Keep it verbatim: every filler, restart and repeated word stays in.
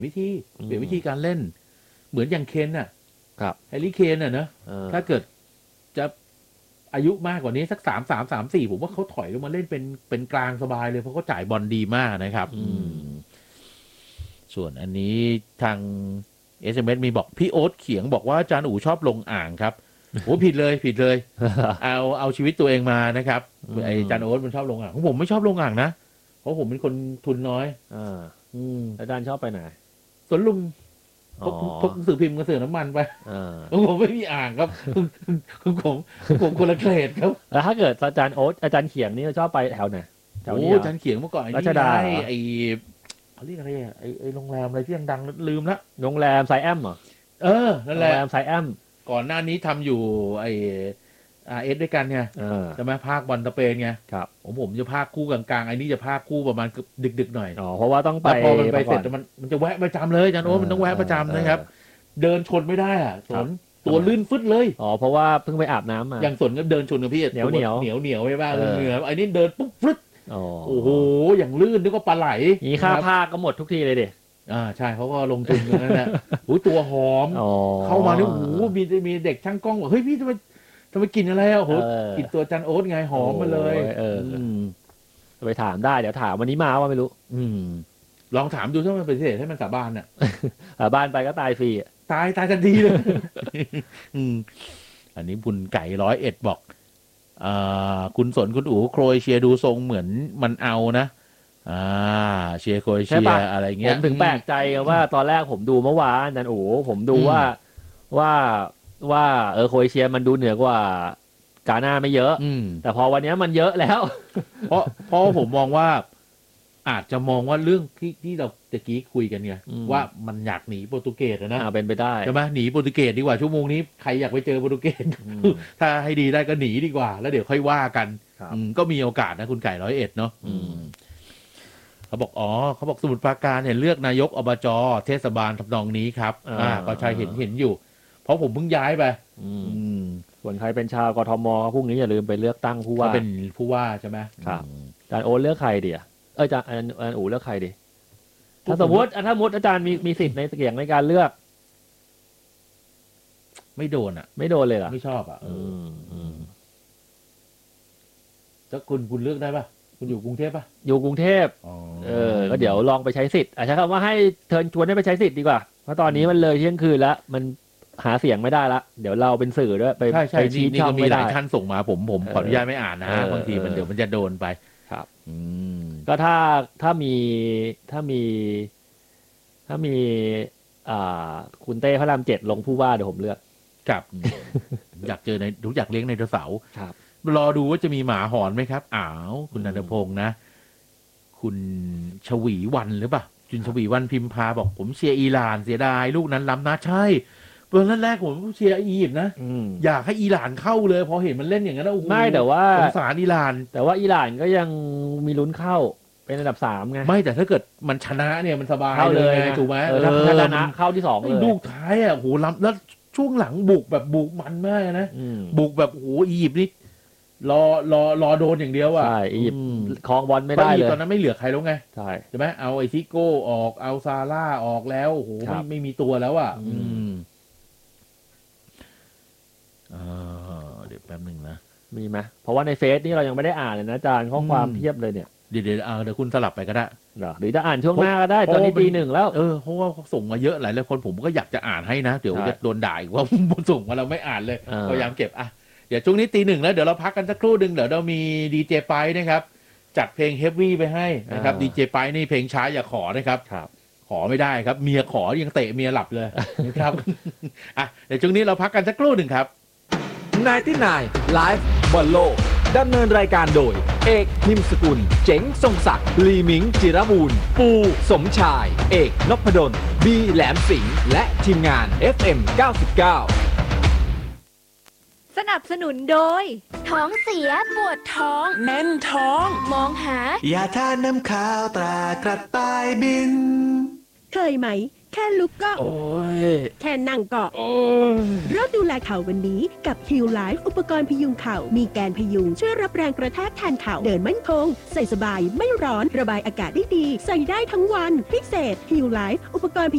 วิธีเปลี่ยนวิธีการเล่นเหมือนอย่างเคนน่ะครับแฮร์รี่เคนน่ะเนอะถ้าเกิดจะอายุมากกว่านี้สักสามสามสามสี่ผมว่าเขาถอยลงมาเล่นเป็นเป็นกลางสบายเลยเพราะเขาจ่ายบอลดีมากนะครับส่วนอันนี้ทาง เอส เอ็ม เอส มีบอกพี่โอ๊ตเขียงบอกว่าอาจารย์อู๋ชอบลงอ่างครับโอ้ผิดเลยผิดเลยเอาเอาชีวิตตัวเองมานะครับไอ้อาจารย์โอ๊ตมันชอบลงอ่างของผมไม่ชอบลงอ่างนะเพราะผมเป็นคนทุนน้อยอ่าอาจารย์ชอบไปไหนสวนลุมพกพกสื่อพิมพ์กระสือน้ำมันไปผมไม่มีอ่างครับผมผมผมคนละเกรดครับแล้วถ้าเกิดอาจารย์โอ๊ตอาจารย์เขียงนี่ชอบไปแถวไหนแถวนี้อาจารย์เขียงเมื่อก่อนรัชดาไอ้เขาเรียกอะไรไอ้ไอ้โรงแรมอะไรที่ดังๆลืมละโรงแรมไซแอมเหรอเออนั่นแหละโรงแรมไซแอมก่อนหน้านี้ทำอยู่ไอ้อาร์เอสด้วยกันไงจะมาภาคบอลสเปนไงครับผมผมจะภาคคู่กลางๆไอ้นี่จะภาคคู่ประมาณดึกๆหน่อยอ๋อเพราะว่าต้องไปพอมันไปเสร็จมันมันจะแวะประจำเลยอาจารย์โอ๊ตมันต้องแวะประจำนะครับเดินชนไม่ได้อ่ะสนตัวลื่นฟึดเลยอ๋อเพราะว่าเพิ่งไปอาบน้ำมาอย่างสนก็เดินชนกับพี่เหนียวเหนียวเหนียวเหนียวไปบ้างเหนียวไอ้นี่เดินปุ๊บฟึดโอ้โหอย่างลื่นนึกว่าปลาไหลนี่ค่าภาคก็หมดทุกทีเลยดิอ่าใช่เขาก็ลงทุนกันนั่นแหละโอ้ตัวหอมเข้ามาเนี่ยโอ้โหมีมีเด็กช่างกล้องบอกเฮ้ยพี่ทำไมทำไมกินอะไรอ่ะโหกินตัวจันโอ๊ตไงหอมมาเลยเออไปถามได้เดี๋ยวถามวันนี้มาว่าไม่รู้อืมลองถามดูถ้ามันเป็นเศษให้มันสาบานอ่ะสาบานไปก็ตายฟรีตายตายทันทีเลยอืมอันนี้บุญไก่ร้อยเอ็ดบอกอ่าคุณสนคุณอู๋โครเอเชียดูทรงเหมือนมันเอานะอ่าเชียร์โครเอเชียอะไรเงี้ยผมถึงแปลกใจว่าตอนแรกผมดูเมื่อวานนั่นโอ้ผมดูว่าว่าว่าเออโครเอเชียมันดูเหนือกว่ากาน่าไม่เยอะแต่พอวันนี้มันเยอะแล้วเพราะเพราะผมมองว่าอาจจะมองว่าเรื่องที่ที่เราตะกี้คุยกันไงว่ามันอยากหนีโปรตุเกสนะเป็นไปได้ใช่ไหมหนีโปรตุเกสดีกว่าชั่วโมงนี้ใครอยากไปเจอโปรตุเกสถ้าให้ดีได้ก็หนีดีกว่าแล้วเดี๋ยวค่อยว่ากันก็มีโอกาสนะคุณไก่ร้อยเอ็ดเนาะเขาบอกอ๋อเขาบอกสมุทรปราการเนี่ยเลือกนายกอบจเทศบาลทำนองนี้ครับอ่าก็ใช่เห็นเห็นอยู่เพราะผมเพิ่งย้ายไปส่วนใครเป็นชาวกทมพรุ่งนี้อย่าลืมไปเลือกตั้งผู้ว่าเป็นผู้ว่าใช่ไหมครับอาจารย์โอ๊ตเลือกใครดีอ่ะเอออาจารย์อาจารย์อู๋เลือกใครดีถ้าสมมติถ้าสมมติอาจารย์มีมีสิทธิ์ในเสียงในการเลือกไม่โดนอ่ะไม่โดนเลยเหรอไม่ชอบอ่ะถ้าคุณคุณเลือกได้ป่ะคุณอยู่กรุงเทพป่ะอยู่กรุงเทพเออก็เดี๋ยวลองไปใช้สิทธิ์อาจจะคำว่าให้เชิญชวนให้ไปใช้สิทธิ์ดีกว่าเพราะตอนนี้มันเลยเที่ยงคืนแล้วมันหาเสียงไม่ได้ละเดี๋ยวเราเป็นสื่อด้วยไปไปชี้ช่องมีหลายท่านส่งมาผมผมขออนุญาตไม่อ่านนะบางทีมันเดี๋ยวมันจะโดนไปครับก็ถ้าถ้ามีถ้ามีถ้ามีอ่าคุณเต้พระรามเจ็ดลงผู้ว่าเดี๋ยวผมเลือกครับอยากเจอในรู้อยากเลี้ยงในตัวเสาครับรอดูว่าจะมีหมาหอนไหมครับอ้าวคุณนันทพงศ์นะคุณชวีวันหรือเปล่าจุนชวีวันพิมพาบอกผมเชียร์อิหร่านเสียดายลูกนั้นล้ำนะใช่ตอนแรกผมเชียร์อียิปต์นะอยากให้อิหร่านเข้าเลยพอเห็นมันเล่นอย่างนั้นแล้วไม่แต่ว่าสงสารอิหร่านแต่ว่าอิหร่านก็ยังมีลุ้นเข้าเป็นอันดับสามไงไม่แต่ถ้าเกิดมันชนะเนี่ยมันสบายเลยถูกไหมถ้าชนะเข้าที่สองเลยลูกท้ายอ่ะโหล้ำแล้วช่วงหลังบุกแบบบุกมันมากนะบุกแบบโหอียิปต์นี่รอรอรอโดนอย่างเดียวอ่ะใช่อียิปต์คลองบอลไม่ได้เลยตอนนั้นไม่เหลือใครแล้วไงใช่ใช่ไหมเอาไอซิโก้ออกเอาซาร่าออกแล้วโอ้โหไม่ไม่มีตัวแล้วอ่ะเดี๋ยวแป๊บหนึ่งนะมีไหมเพราะว่าในเฟซนี่เรายังไม่ได้อ่านเลยนะอาจารย์ข้อความเทียบเลยเนี่ยเดี๋ยวเดี๋ยวเอาเดี๋ยวคุณสลับไปก็ได้หรือจะอ่านช่วงหน้าก็ได้ตอนนี้ปีหนึ่งแล้วเออเพราะว่าส่งมาเยอะหลายหลายคนผมก็อยากจะอ่านให้นะเดี๋ยวจะโดนด่าอีกว่าส่งมาเราไม่อ่านเลยพยายามเก็บอ่ะเดี๋ยวช่วงนี้ตีหนึ่งแล้วเดี๋ยวเราพักกันสักครู่หนึ่งเดี๋ยวเรามีดีเจไปนะครับจัดเพลงเฮฟวี่ไปให้นะครับดีเจไปนี่เพลงช้าอย่าขอนะครับขอไม่ได้ครับเมียขอยังเตะเมียหลับเลยนะครับอ่ะเดี๋ยวช่วงนี้เราพักกันสักครู่หนึ่งครับนายที่นายไลฟ์บอลโลกดำเนินรายการโดยเอกนิมสกุลเจ๋งทรงศักดิ์ลีมิงจิรบูรณ์ปูสมชายเอกนพดลบีแหลมสิงห์และทีมงาน เอฟ เอ็ม เก้าสิบเก้าสนับสนุนโดยท้องเสียปวดท้องแน่นท้องมองหายาทาน้ำขาวตรากระต่ายบินเคยไหมแค่ลุกก็โอ้ยแค่นั่งก็โอ้ยเริ่มดูแลเข่าวันนี้กับ Heal Life อุปกรณ์พยุงเข่ามีแกนพยุงช่วยรับแรงกระแทกแทนเข่าเดินมั่นคงใส่สบายไม่ร้อนระบายอากาศได้ดีใส่ได้ทั้งวันพิเศษ Heal Life อุปกรณ์